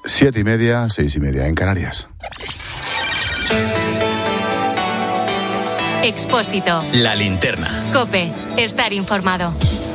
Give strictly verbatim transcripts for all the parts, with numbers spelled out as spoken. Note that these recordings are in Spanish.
Siete y media, seis y media en Canarias. Expósito. La linterna. COPE. Estar informado.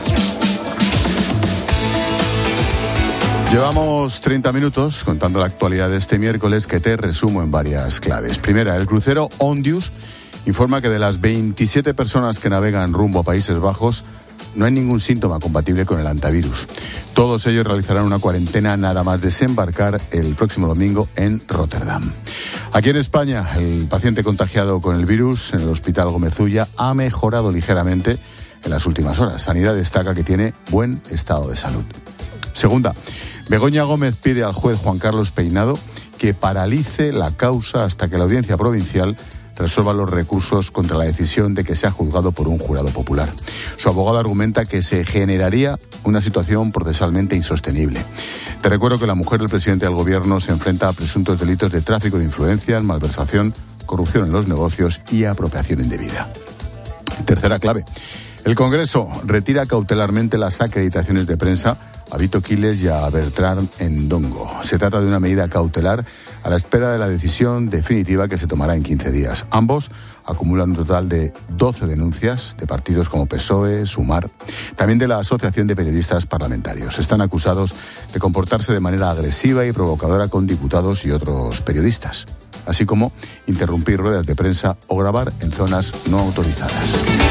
Llevamos treinta minutos contando la actualidad de este miércoles, que te resumo en varias claves. Primera, el crucero Ondius informa que de las veintisiete personas que navegan rumbo a Países Bajos, no hay ningún síntoma compatible con el hantavirus. Todos ellos realizarán una cuarentena nada más desembarcar el próximo domingo en Rotterdam. Aquí en España, el paciente contagiado con el virus en el Hospital Gómez Ulla ha mejorado ligeramente en las últimas horas. Sanidad destaca que tiene buen estado de salud. Segunda, Begoña Gómez pide al juez Juan Carlos Peinado que paralice la causa hasta que la Audiencia Provincial resuelva los recursos contra la decisión de que sea juzgado por un jurado popular. Su abogado argumenta que se generaría una situación procesalmente insostenible. Te recuerdo que la mujer del presidente del gobierno se enfrenta a presuntos delitos de tráfico de influencias, malversación, corrupción en los negocios y apropiación indebida. Tercera clave. El Congreso retira cautelarmente las acreditaciones de prensa a Vito Quiles y a Bertrán Endongo. Se trata de una medida cautelar a la espera de la decisión definitiva que se tomará en quince días. Ambos acumulan un total de doce denuncias de partidos como P S O E, Sumar, también de la Asociación de Periodistas Parlamentarios. Están acusados de comportarse de manera agresiva y provocadora con diputados y otros periodistas, así como interrumpir ruedas de prensa o grabar en zonas no autorizadas.